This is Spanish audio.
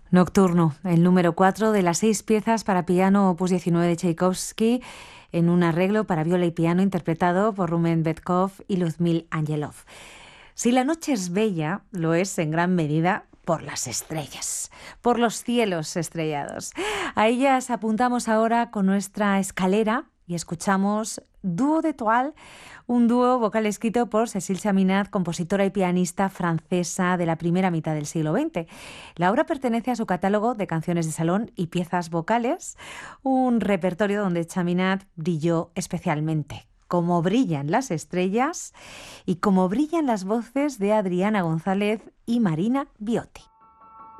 Nocturno, el número 4 de las 6 piezas para piano opus 19 de Tchaikovsky, en un arreglo para viola y piano interpretado por Rumen Bedkov y Luzmil Angelov. Si la noche es bella, lo es en gran medida por las estrellas, por los cielos estrellados. A ellas apuntamos ahora con nuestra escalera y escuchamos Dúo d'Étoiles, un dúo vocal escrito por Cécile Chaminade, compositora y pianista francesa de la primera mitad del siglo XX. La obra pertenece a su catálogo de canciones de salón y piezas vocales, un repertorio donde Chaminade brilló especialmente, como brillan las estrellas y como brillan las voces de Adriana González y Marina Biotti.